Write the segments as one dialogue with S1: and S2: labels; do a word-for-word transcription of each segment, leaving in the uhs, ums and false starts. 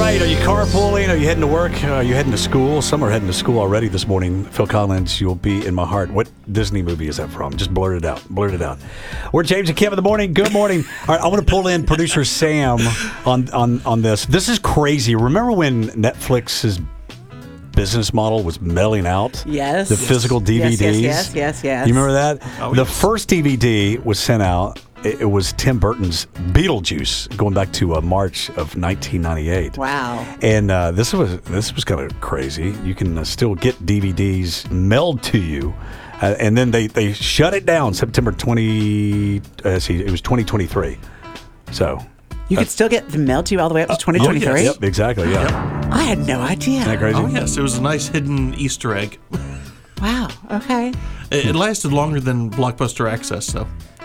S1: right. Are you carpooling? Are you heading to work? Are you heading to school? Some are heading to school already this morning. Phil Collins, You'll Be in My Heart. What Disney movie is that from? Just blurt it out. Blurt it out. We're James and Kim in the morning. Good morning. All right, I want to pull in producer Sam on, on, on this. This is crazy. Remember when Netflix's business model was mailing out
S2: yes.
S1: the physical D V Ds?
S2: Yes, yes, yes, yes.
S1: You remember that?
S3: Oh,
S1: the
S3: yes.
S1: first D V D was sent out. It was Tim Burton's Beetlejuice, going back to uh, March of nineteen ninety-eight.
S2: Wow!
S1: And uh, this was this was kind of crazy. You can uh, still get D V Ds mailed to you, uh, and then they, they shut it down September twentieth. Uh, see, it was twenty twenty-three. So
S2: you could still get them mailed to you all the way up to twenty twenty-three.
S1: Uh, oh, yes. Yep, exactly. Yeah.
S2: I had no idea.
S1: Isn't that crazy?
S3: Oh, yes. It was a nice hidden Easter egg.
S2: Wow. Okay.
S3: It, it lasted longer than Blockbuster Access, though.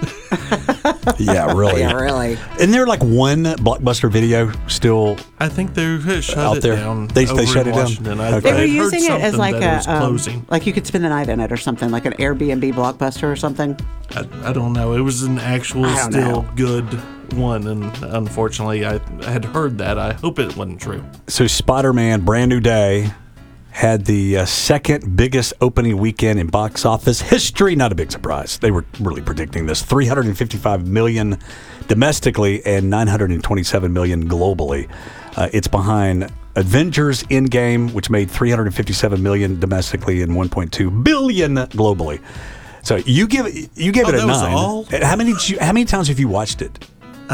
S1: Yeah, really.
S2: Yeah, really.
S1: Isn't there like one Blockbuster video still
S3: I think they shut
S1: out
S3: it
S1: there?
S3: down.
S1: They,
S3: over
S1: they shut
S3: in
S1: it down?
S3: Washington. I,
S1: Okay.
S2: They were
S3: I heard
S2: using it as
S3: something
S2: like
S3: that it was
S2: a um,
S3: closing.
S2: like you could spend the night in it or something, like an Airbnb Blockbuster or something.
S3: I, I don't know. It was an actual,
S2: I don't
S3: still
S2: know.
S3: good one, and unfortunately, I had heard that. I hope it wasn't true.
S1: So Spider-Man Brand New Day had the uh, second biggest opening weekend in box office history. Not a big surprise. They were really predicting this. three hundred fifty-five million domestically and nine hundred twenty-seven million globally. Uh, it's behind Avengers Endgame, which made three hundred fifty-seven million domestically and one point two billion globally. So you give it, you gave
S3: Oh,
S1: it a
S3: that was
S1: nine.
S3: all?
S1: How many did you, how many times have you watched it?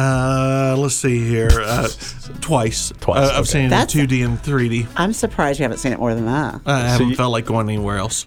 S3: Uh, let's see here. Uh, twice.
S1: Twice,
S3: Uh, I've
S1: okay.
S3: seen it
S2: That's-
S3: in two D and three D.
S2: I'm surprised you haven't seen it more than that.
S3: I haven't
S1: you-
S3: felt like going anywhere else.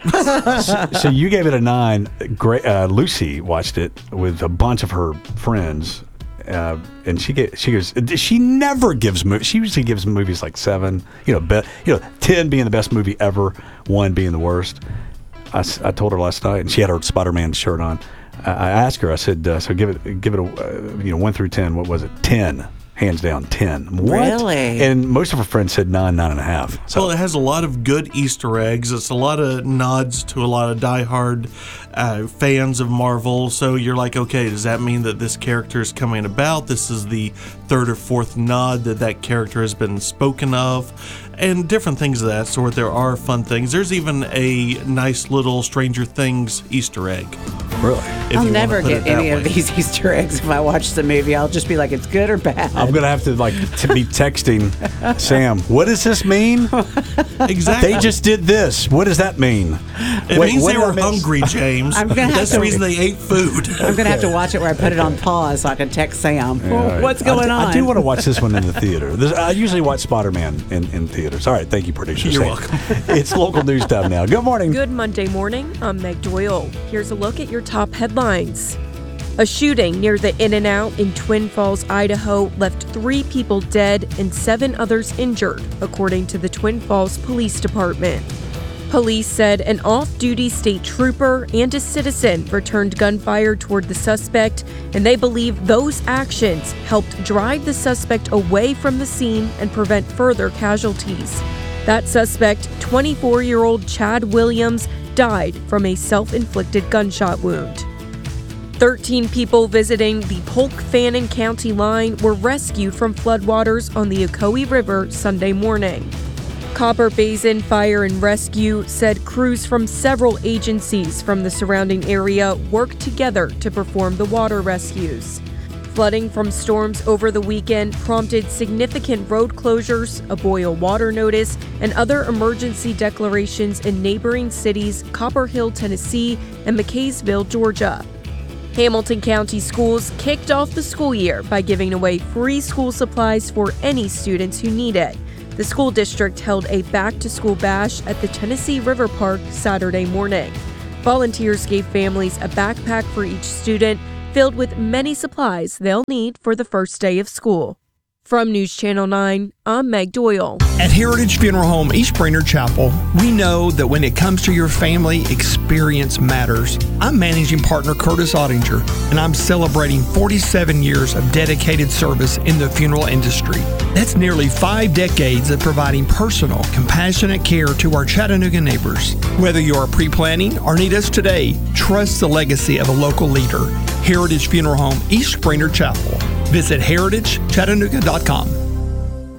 S1: So you gave it a nine. Great. Uh, Lucy watched it with a bunch of her friends, uh, and she get she goes. She never gives movies. She usually gives movies like seven. You know, be, you know, ten being the best movie ever, one being the worst. I, s- I told her last night, and she had her Spider-Man shirt on. I, I asked her. I said, uh, "So give it, give it a, uh, you know, one through ten. What was it? Ten, hands down, ten. What?
S2: Really?
S1: And most of her friends said nine, nine and a half. So
S3: Well, it has a lot of good Easter eggs. It's a lot of nods to a lot of diehard uh, fans of Marvel. So you're like, okay, does that mean that this character is coming about? This is the third or fourth nod that that character has been spoken of, and different things of that sort. There are fun things. There's even a nice little Stranger Things Easter egg.
S1: really.
S3: if
S2: I'll
S3: you wanna
S2: never
S3: put
S2: get
S3: it that
S2: any
S3: way.
S2: of these Easter eggs if I watch the movie. I'll just be like, it's good or bad.
S1: I'm gonna have to like to be texting Sam. What does this mean?
S3: Exactly.
S1: They just did this. What does that mean?
S3: It
S1: Wait,
S3: means
S1: what
S3: they
S1: did I
S3: were
S1: miss?
S3: hungry, James.
S2: I'm gonna have
S3: That's
S2: to-
S3: the reason they ate food.
S2: I'm going to have to watch it where I put it on pause so I can text Sam.
S1: All right.
S2: What's going
S1: I,
S2: on?
S1: I do want to watch this one in the theater. This, I usually watch Spider-Man in, in theaters. All right, thank you, producer.
S3: You're
S1: Sam.
S3: welcome.
S1: It's local news time now. Good morning.
S4: Good Monday morning. I'm Meg Doyle. Here's a look at your top headlines. A shooting near the In-N-Out in Twin Falls, Idaho, left three people dead and seven others injured, according to the Twin Falls Police Department. Police said an off-duty state trooper and a citizen returned gunfire toward the suspect, and they believe those actions helped drive the suspect away from the scene and prevent further casualties. That suspect, twenty-four-year-old Chad Williams, died from a self-inflicted gunshot wound. thirteen people visiting the Polk-Fannin County line were rescued from floodwaters on the Ocoee River Sunday morning. Copper Basin Fire and Rescue said crews from several agencies from the surrounding area worked together to perform the water rescues. Flooding from storms over the weekend prompted significant road closures, a boil water notice, and other emergency declarations in neighboring cities Copper Hill, Tennessee, and McKaysville, Georgia. Hamilton County Schools kicked off the school year by giving away free school supplies for any students who need it. The school district held a back-to-school bash at the Tennessee River Park Saturday morning. Volunteers gave families a backpack for each student, filled with many supplies they'll need for the first day of school. From News Channel nine, I'm Meg Doyle.
S5: At Heritage Funeral Home East Brainerd Chapel, we know that when it comes to your family, experience matters. I'm managing partner Curtis Ottinger, and I'm celebrating forty-seven years of dedicated service in the funeral industry. That's nearly five decades of providing personal, compassionate care to our Chattanooga neighbors. Whether you're pre-planning or need us today, trust the legacy of a local leader. Heritage Funeral Home East Brainerd Chapel. Visit heritage chattanooga dot com.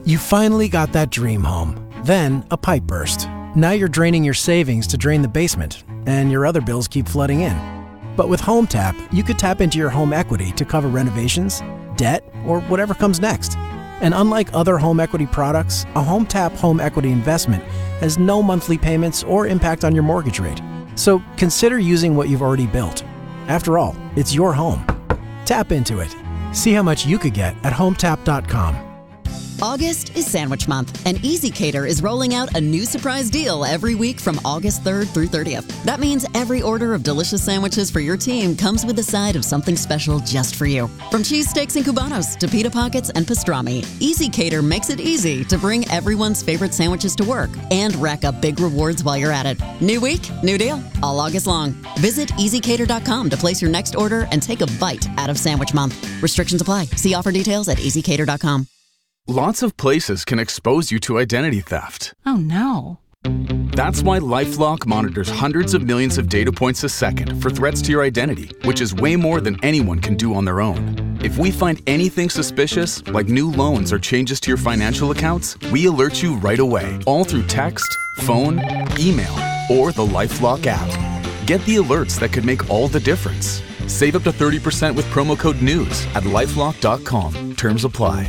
S6: You finally got that dream home. Then a pipe burst. Now you're draining your savings to drain the basement, and your other bills keep flooding in. But with HomeTap, you could tap into your home equity to cover renovations, debt, or whatever comes next. And unlike other home equity products, a HomeTap home equity investment has no monthly payments or impact on your mortgage rate. So consider using what you've already built. After all, it's your home. Tap into it. See how much you could get at home tap dot com.
S7: August is Sandwich Month, and Easy Cater is rolling out a new surprise deal every week from August third through thirtieth. That means every order of delicious sandwiches for your team comes with a side of something special just for you. From cheesesteaks and Cubanos to pita pockets and pastrami, Easy Cater makes it easy to bring everyone's favorite sandwiches to work and rack up big rewards while you're at it. New week, new deal, all August long. Visit easy cater dot com to place your next order and take a bite out of Sandwich Month. Restrictions apply. See offer details at easy cater dot com.
S8: Lots of places can expose you to identity theft.
S9: Oh no.
S8: That's why LifeLock monitors hundreds of millions of data points a second for threats to your identity, which is way more than anyone can do on their own. If we find anything suspicious, like new loans or changes to your financial accounts, we alert you right away, all through text, phone, email, or the LifeLock app. Get the alerts that could make all the difference. Save up to thirty percent with promo code NEWS at lifelock dot com. Terms apply.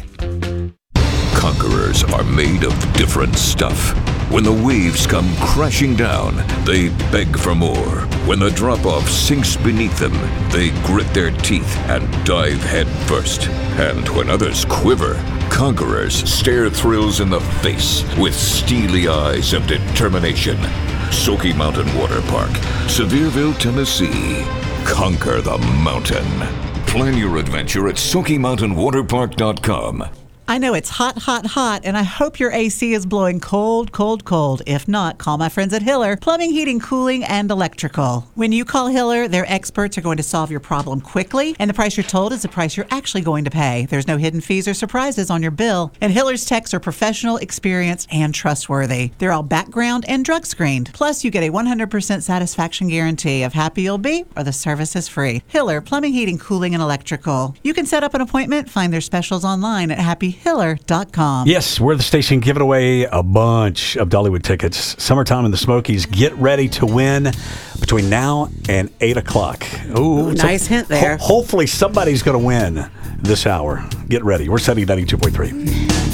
S10: Conquerors are made of different stuff. When the waves come crashing down, they beg for more. When the drop-off sinks beneath them, they grit their teeth and dive head first. And when others quiver, conquerors stare thrills in the face with steely eyes of determination. Smoky Mountain Water Park, Sevierville, Tennessee. Conquer the mountain. Plan your adventure at smoky mountain water park dot com.
S11: I know it's hot, hot, hot, and I hope your A C is blowing cold, cold, cold. If not, call my friends at Hiller Plumbing, Heating, Cooling, and Electrical. When you call Hiller, their experts are going to solve your problem quickly, and the price you're told is the price you're actually going to pay. There's no hidden fees or surprises on your bill. And Hiller's techs are professional, experienced, and trustworthy. They're all background and drug screened. Plus, you get a one hundred percent satisfaction guarantee of happy you'll be or the service is free. Hiller Plumbing, Heating, Cooling, and Electrical. You can set up an appointment, find their specials online at happy hiller dot com.
S1: Yes, we're the station giving away a bunch of Dollywood tickets. Summertime in the Smokies. Get ready to win between now and eight o'clock. Ooh,
S2: Ooh, nice hint there.
S1: Ho- hopefully somebody's going to win this hour. Get ready. We're setting ninety-two point three.